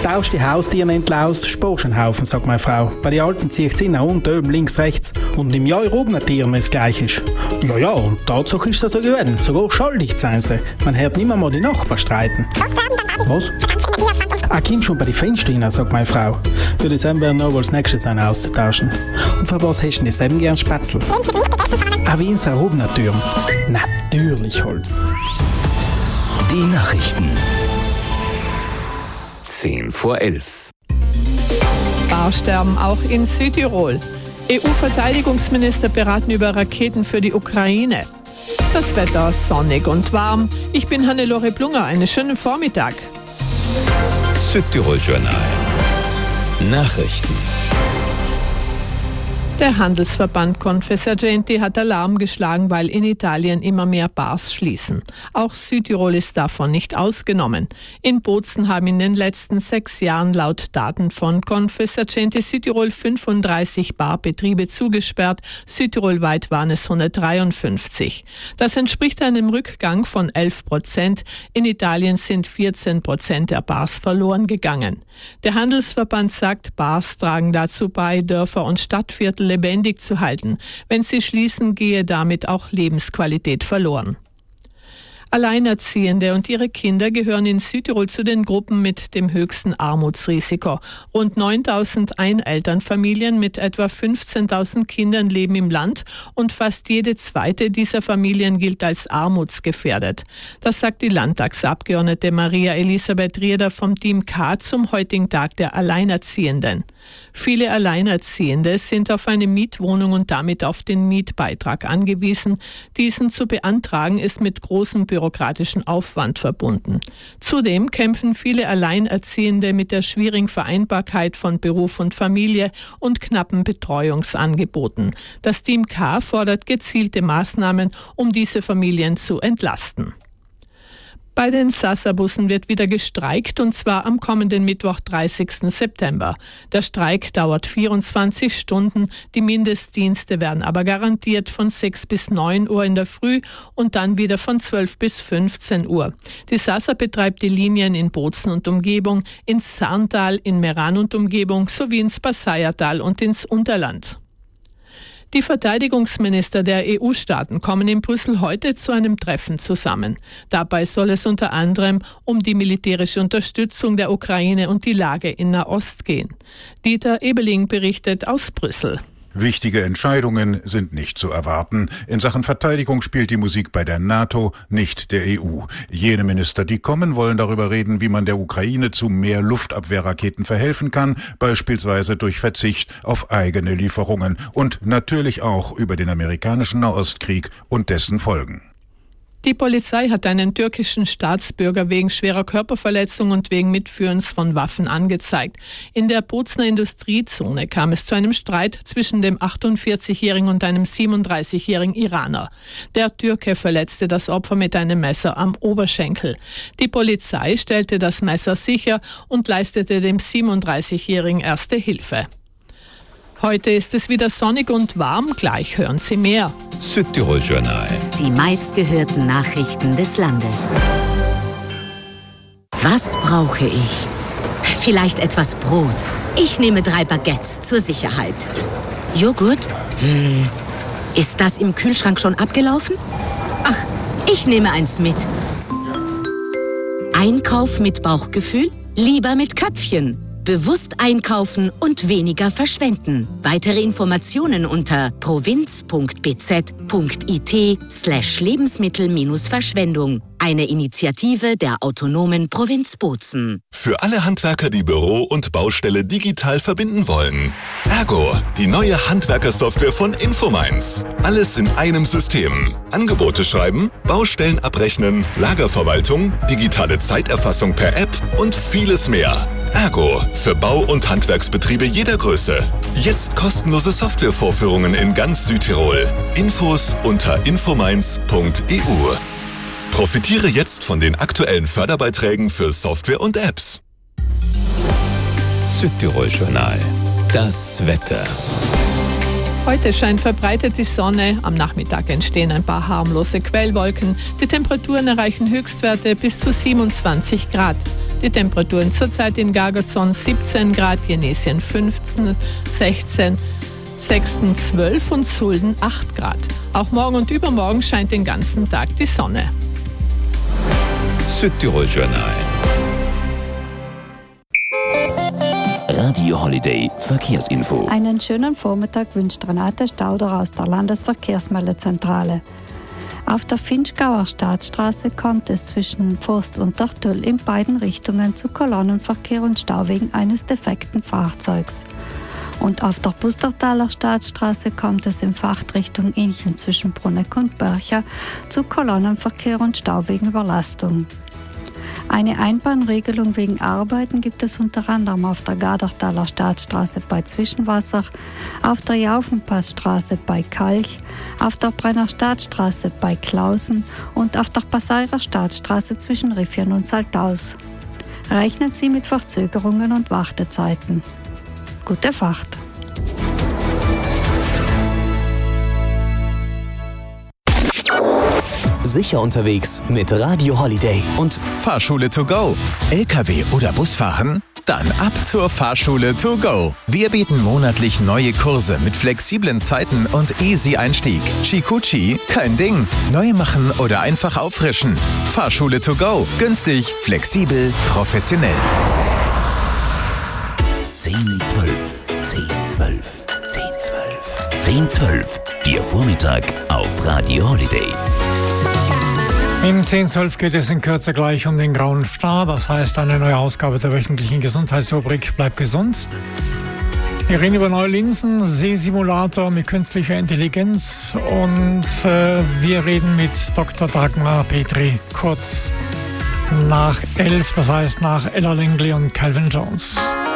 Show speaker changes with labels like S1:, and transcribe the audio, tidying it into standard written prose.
S1: Tausch die Haustiere entlaust, sparst einen Haufen, sagt meine Frau. Bei den Alten zieht es nach unten, oben, links, rechts. Und im Jahr oben Tieren, wenn es gleich ist. Ja, und Tatsache ist das so gewesen. Sogar schuldig sein sie. Man hört nicht mal die Nachbarn streiten. Was? Komm schon bei den Fenstern rein, sagt meine Frau. Für die Sam werden noch als nächstes einen austauschen. Und für was hast du denn Sam gern Spätzle? Wie in Sarubner Türen. Natürlich Holz.
S2: Die Nachrichten. 10:11.
S3: Barsterben auch in Südtirol. EU-Verteidigungsminister beraten über Raketen für die Ukraine. Das Wetter sonnig und warm. Ich bin Hannelore Blunger. Einen schönen Vormittag.
S2: Südtirol Journal. Nachrichten.
S3: Der Handelsverband Confesercenti hat Alarm geschlagen, weil in Italien immer mehr Bars schließen. Auch Südtirol ist davon nicht ausgenommen. In Bozen haben in den letzten 6 Jahren laut Daten von Confesercenti Südtirol 35 Barbetriebe zugesperrt. Südtirolweit waren es 153. Das entspricht einem Rückgang von 11%. In Italien sind 14% der Bars verloren gegangen. Der Handelsverband sagt, Bars tragen dazu bei, Dörfer und Stadtviertel lebendig zu halten. Wenn sie schließen, gehe damit auch Lebensqualität verloren. Alleinerziehende und ihre Kinder gehören in Südtirol zu den Gruppen mit dem höchsten Armutsrisiko. Rund 9.000 Einelternfamilien mit etwa 15.000 Kindern leben im Land und fast jede zweite dieser Familien gilt als armutsgefährdet. Das sagt die Landtagsabgeordnete Maria Elisabeth Rieder vom Team K zum heutigen Tag der Alleinerziehenden. Viele Alleinerziehende sind auf eine Mietwohnung und damit auf den Mietbeitrag angewiesen. Diesen zu beantragen ist mit großem bürokratischen Aufwand verbunden. Zudem kämpfen viele Alleinerziehende mit der schwierigen Vereinbarkeit von Beruf und Familie und knappen Betreuungsangeboten. Das Team K fordert gezielte Maßnahmen, um diese Familien zu entlasten. Bei den Sasa-Bussen wird wieder gestreikt, und zwar am kommenden Mittwoch, 30. September. Der Streik dauert 24 Stunden, die Mindestdienste werden aber garantiert von 6 bis 9 Uhr in der Früh und dann wieder von 12 bis 15 Uhr. Die Sasa betreibt die Linien in Bozen und Umgebung, ins Sarntal, in Meran und Umgebung sowie ins Passaiertal und ins Unterland. Die Verteidigungsminister der EU-Staaten kommen in Brüssel heute zu einem Treffen zusammen. Dabei soll es unter anderem um die militärische Unterstützung der Ukraine und die Lage in Nahost gehen. Dieter Ebeling berichtet aus Brüssel.
S4: Wichtige Entscheidungen sind nicht zu erwarten. In Sachen Verteidigung spielt die Musik bei der NATO, nicht der EU. Jene Minister, die kommen, wollen darüber reden, wie man der Ukraine zu mehr Luftabwehrraketen verhelfen kann, beispielsweise durch Verzicht auf eigene Lieferungen und natürlich auch über den amerikanischen Nahostkrieg und dessen Folgen.
S3: Die Polizei hat einen türkischen Staatsbürger wegen schwerer Körperverletzung und wegen Mitführens von Waffen angezeigt. In der Bozener Industriezone kam es zu einem Streit zwischen dem 48-Jährigen und einem 37-jährigen Iraner. Der Türke verletzte das Opfer mit einem Messer am Oberschenkel. Die Polizei stellte das Messer sicher und leistete dem 37-Jährigen erste Hilfe. Heute ist es wieder sonnig und warm, gleich hören Sie mehr.
S2: Südtirol Journal.
S5: Die meistgehörten Nachrichten des Landes. Was brauche ich? Vielleicht etwas Brot. Ich nehme 3 Baguettes zur Sicherheit. Joghurt? Ist das im Kühlschrank schon abgelaufen? Ach, ich nehme eins mit. Einkauf mit Bauchgefühl? Lieber mit Köpfchen. Bewusst einkaufen und weniger verschwenden. Weitere Informationen unter provinz.bz.it/Lebensmittel-Verschwendung. Eine Initiative der autonomen Provinz Bozen.
S6: Für alle Handwerker, die Büro und Baustelle digital verbinden wollen. Ergo, die neue Handwerkersoftware von Infomines. Alles in einem System. Angebote schreiben, Baustellen abrechnen, Lagerverwaltung, digitale Zeiterfassung per App und vieles mehr. Ergo, für Bau- und Handwerksbetriebe jeder Größe. Jetzt kostenlose Softwarevorführungen in ganz Südtirol. Infos unter infomines.eu. Profitiere jetzt von den aktuellen Förderbeiträgen für Software und Apps.
S2: Südtirol Journal. Das Wetter.
S3: Heute scheint verbreitet die Sonne, am Nachmittag entstehen ein paar harmlose Quellwolken. Die Temperaturen erreichen Höchstwerte bis zu 27 Grad. Die Temperaturen zurzeit in Gargazon 17 Grad, Jenesien 15, 16, Sexten 12 und Sulden 8 Grad. Auch morgen und übermorgen scheint den ganzen Tag die Sonne.
S2: Südtirol Journal. Radio Holiday Verkehrsinfo.
S7: Einen schönen Vormittag wünscht Renate Stauder aus der Landesverkehrsmeldezentrale. Auf der Finchgauer Staatsstraße kommt es zwischen Forst und Dartüll in beiden Richtungen zu Kolonnenverkehr und Stau wegen eines defekten Fahrzeugs. Und auf der Pustertaler Staatsstraße kommt es in Fahrtrichtung Inchen zwischen Bruneck und Börcher zu Kolonnenverkehr und Stau wegen Überlastung. Eine Einbahnregelung wegen Arbeiten gibt es unter anderem auf der Gadertaler Staatsstraße bei Zwischenwasser, auf der Jaufenpassstraße bei Kalch, auf der Brenner Staatsstraße bei Klausen und auf der Passairer Staatsstraße zwischen Riffian und Saltaus. Rechnen Sie mit Verzögerungen und Wartezeiten. Gute Fahrt!
S8: Sicher unterwegs mit Radio Holiday und
S9: Fahrschule to go. LKW oder Busfahren? Dann ab zur Fahrschule to go. Wir bieten monatlich neue Kurse mit flexiblen Zeiten und easy Einstieg. Chikuchi, kein Ding. Neu machen oder einfach auffrischen. Fahrschule to go. Günstig, flexibel, professionell.
S2: 10:12. 10:12. 10:12. 10:12. Ihr Vormittag auf Radio Holiday.
S10: Im 10:12 geht es in Kürze gleich um den grauen Star, das heißt eine neue Ausgabe der wöchentlichen Gesundheitsrubrik Bleib gesund. Wir reden über neue Linsen, Sehsimulator mit künstlicher Intelligenz und wir reden mit Dr. Dagmar Petri kurz nach 11, das heißt nach Ella Langley und Calvin Jones.